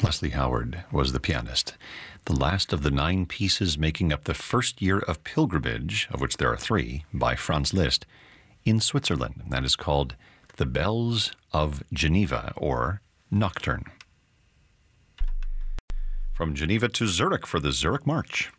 Wesley Howard was the pianist. The last of the 9 pieces making up the first year of pilgrimage, of which there are 3, by Franz Liszt, in Switzerland. That is called The Bells of Geneva, or Nocturne. From Geneva to Zurich for the Zurich March.